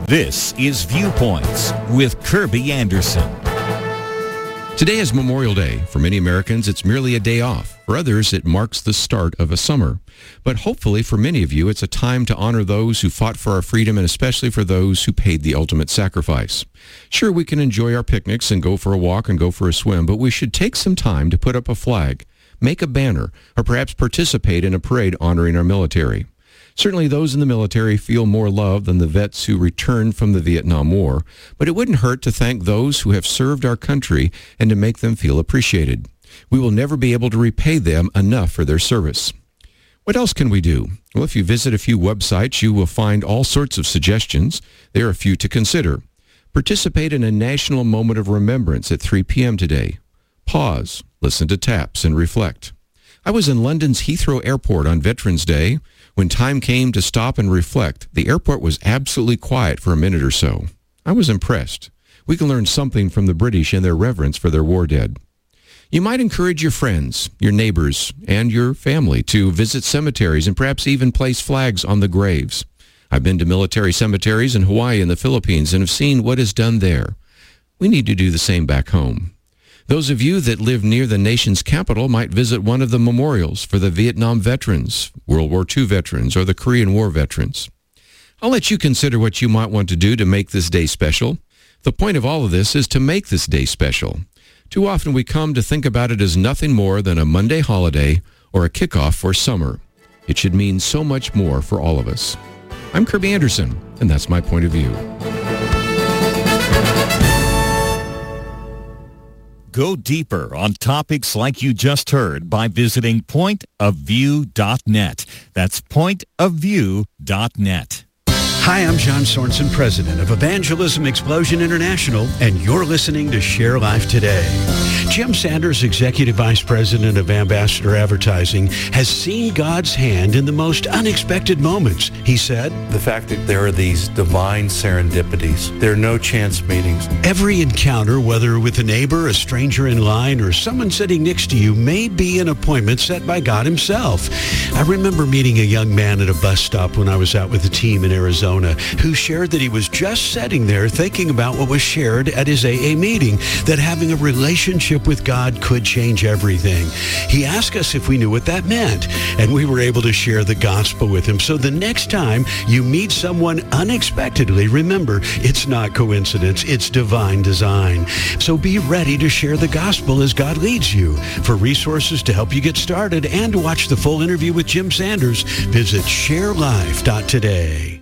This is Viewpoints with Kirby Anderson. Today is Memorial Day. For many Americans, it's merely a day off. For others, it marks the start of a summer. But hopefully for many of you, it's a time to honor those who fought for our freedom and especially for those who paid the ultimate sacrifice. Sure, we can enjoy our picnics and go for a walk and go for a swim, but we should take some time to put up a flag, make a banner, or perhaps participate in a parade honoring our military. Certainly those in the military feel more love than the vets who returned from the Vietnam War, but it wouldn't hurt to thank those who have served our country and to make them feel appreciated. We will never be able to repay them enough for their service. What else can we do? Well, if you visit a few websites, you will find all sorts of suggestions. There are a few to consider. Participate in a national moment of remembrance at 3 p.m. today. Pause, listen to taps, and reflect. I was in London's Heathrow Airport on Veterans Day. When time came to stop and reflect, the airport was absolutely quiet for a minute or so. I was impressed. We can learn something from the British and their reverence for their war dead. You might encourage your friends, your neighbors, and your family to visit cemeteries and perhaps even place flags on the graves. I've been to military cemeteries in Hawaii and the Philippines and have seen what is done there. We need to do the same back home. Those of you that live near the nation's capital might visit one of the memorials for the Vietnam veterans, World War II veterans, or the Korean War veterans. I'll let you consider what you might want to do to make this day special. The point of all of this is to make this day special. Too often we come to think about it as nothing more than a Monday holiday or a kickoff for summer. It should mean so much more for all of us. I'm Kirby Anderson, and that's my point of view. Go deeper on topics like you just heard by visiting pointofview.net. That's pointofview.net. Hi, I'm John Sorensen, president of Evangelism Explosion International, and you're listening to Share Life Today. Jim Sanders, executive vice president of Ambassador Advertising, has seen God's hand in the most unexpected moments. He said, the fact that there are these divine serendipities, there are no chance meetings. Every encounter, whether with a neighbor, a stranger in line, or someone sitting next to you, may be an appointment set by God himself. I remember meeting a young man at a bus stop when I was out with a team in Arizona, who shared that he was just sitting there thinking about what was shared at his AA meeting, that having a relationship with God could change everything. He asked us if we knew what that meant, and we were able to share the gospel with him. So the next time you meet someone unexpectedly, remember, it's not coincidence, it's divine design. So be ready to share the gospel as God leads you. For resources to help you get started and to watch the full interview with Jim Sanders, visit sharelife.today.